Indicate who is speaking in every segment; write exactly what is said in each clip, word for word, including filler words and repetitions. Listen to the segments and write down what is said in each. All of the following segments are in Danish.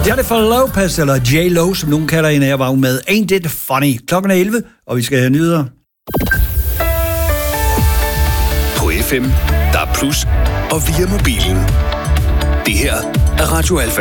Speaker 1: Jennifer Lopez, eller J-Lo, som nogen kalder hende, her var hun med Ain't It Funny. Klokken er elleve, og vi skal have nyheder.
Speaker 2: På F M, der er plus, og via mobilen. Det her er Radio Alfa.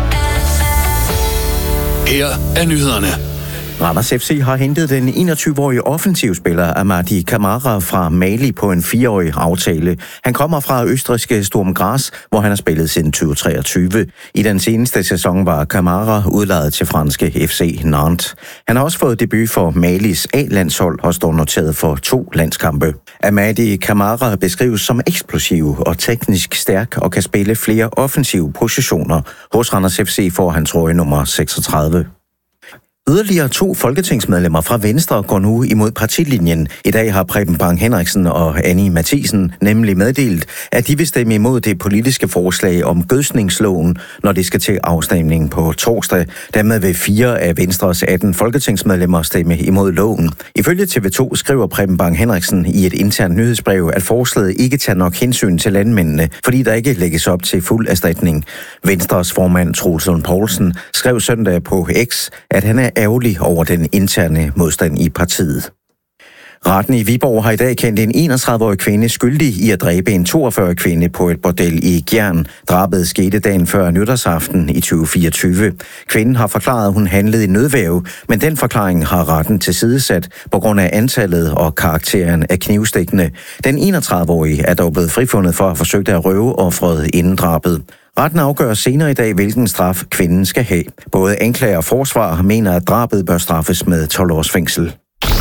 Speaker 2: Her er nyhederne.
Speaker 3: Randers F C har hentet den enogtyve-årige offensivspiller Amadi Camara fra Mali på en fireårig aftale. Han kommer fra østrigske Sturm Graz, hvor han har spillet siden tyve treogtyve. I den seneste sæson var Camara udlejet til franske F C Nantes. Han har også fået debut for Malis A-landshold og står noteret for to landskampe. Amadi Camara beskrives som eksplosiv og teknisk stærk og kan spille flere offensive positioner. Hos Randers F C får han trøje nummer seksogtredive. Yderligere to folketingsmedlemmer fra Venstre går nu imod partilinjen. I dag har Preben Bang Henriksen og Annie Matthiesen nemlig meddelt, at de vil stemme imod det politiske forslag om gødsningsloven, når det skal til afstemning på torsdag. Dermed vil fire af Venstres atten folketingsmedlemmer stemme imod loven. Ifølge T V to skriver Preben Bang Henriksen i et internt nyhedsbrev, at forslaget ikke tager nok hensyn til landmændene, fordi der ikke lægges op til fuld erstatning. Venstres formand Troels Lund Poulsen skrev søndag på X, at han er ærgerlig over den interne modstand i partiet. Retten i Viborg har i dag kendt en enogtredive-årig kvinde skyldig i at dræbe en toogfyrre-årig kvinde på et bordel i Gjern. Drabet skete dagen før nytårsaften i tyve fireogtyve. Kvinden har forklaret, at hun handlede i nødværge, men den forklaring har retten tilsidesat på grund af antallet og karakteren af knivstikkene. Den enogtredive-årige er dog blevet frifundet for at have forsøgt at røve offeret inden drabet. Retten afgør senere i dag, hvilken straf kvinden skal have. Både anklager og forsvar mener, at drabet bør straffes med tolv års fængsel.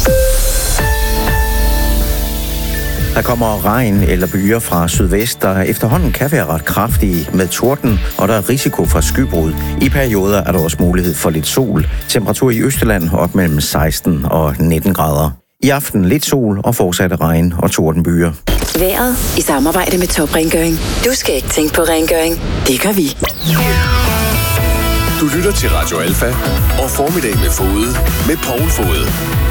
Speaker 3: Der kommer regn eller byer fra sydvest, der efterhånden kan være ret kraftige med torden, og der er risiko for skybrud. I perioder er der også mulighed for lidt sol. Temperatur i Østjylland op mellem seksten og nitten grader. I aften lidt sol og fortsatte regn og tordenbyer.
Speaker 4: Vejret i samarbejde med Top Rengøring. Du skal ikke tænke på rengøring. Det gør vi.
Speaker 2: Du lytter til Radio Alfa og Formiddag med Fode med Poul Fode.